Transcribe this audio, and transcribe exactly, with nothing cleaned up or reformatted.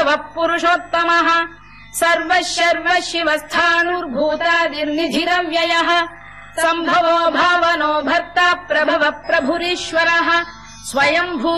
वासवः पुरुषोत्तमः सर्वः शर्वः शिवस्थाणुर्भूतादिर्निधिरव्ययः सम्भवो भावनो भर्ता प्रभवः प्रभुरीश्वरः स्वयंभू